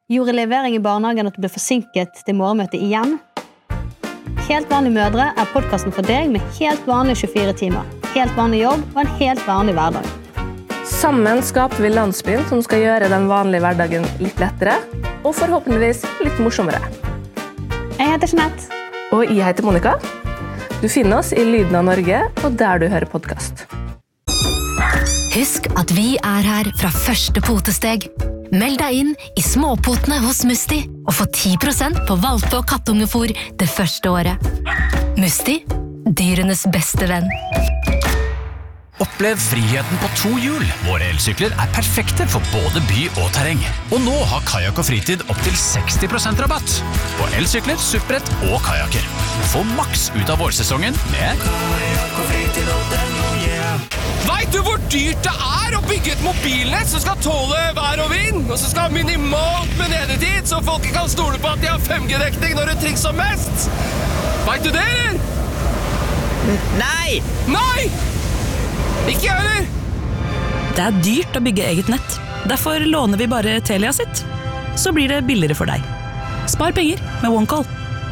Gjorde levering I barnehagen at du ble forsinket til morgenmøtet igjen? Helt vanlige mødre podcasten for deg med helt vanlige 24 timer, helt vanlig jobb og en helt vanlig hverdag. Sammen skaper vi landsbyen som skal gjøre den vanlige hverdagen litt lettere, og forhåpentligvis litt morsommere. Jeg heter Jeanette. Og jeg heter Monica. Du finner oss I Lyden av Norge, og der du hører podcast. Husk at vi her fra første potesteg. Meld deg inn I småpotene hos Musti, og få 10% på valpe- og kattungefor det første året. Musti, dyrenes beste venn. Opplev friheten på 2 hjul. Våre elsykler perfekte for både by og terreng. Og nå har Kajak og Fritid opp til 60% rabatt på elsykler, supprett og kajaker. Få maks ut av vårsesongen med Kajak og Fritid og den og Vet du hvor dyrt det å bygge et mobilnett som skal tåle vær og vind, og som skal ha minimalt med nedetid, så folk kan stole på at de har 5G-dekning når det trengs som mest? Vet du det, eller? Nei! Nei! Ikke jeg heller! Det dyrt å bygge eget nett. Derfor låner vi bare Telia sitt. Så blir det billigere for deg. Spar penger med OneCall.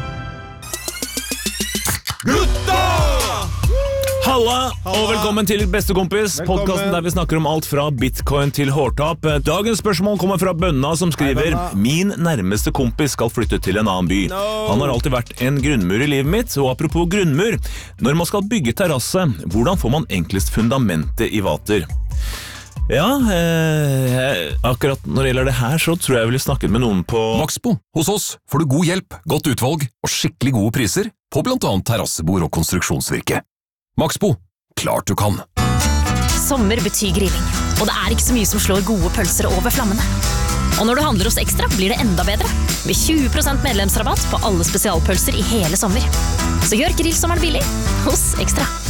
Gutta! Halla, og velkommen til Bestekompis, podcasten der vi snakker om alt fra bitcoin til hårtap. Dagens spørsmål kommer fra Bønna som skriver: Min nærmeste kompis skal flytte til en annen by. Han har alltid vært en grunnmur I livet mitt, og apropos grunnmur, når man skal bygge terrasse, hvordan får man enklest fundamentet I vater? Ja, akkurat når det gjelder det her, så tror jeg ville snakket med noen på Maxbo. Hos oss får du god hjelp, godt utvalg og skikkelig gode priser på blant annet terrassebord og konstruksjonsvirke. Maxbo, klart du kan. Sommer betyr grilling, og det ikke så mye som slår gode pølser over flammene. Og når du handler hos Ekstra, blir det enda bedre, med 20% medlemsrabatt på alle spesialpølser I hele sommer. Så gjør grillsommeren billig hos Ekstra.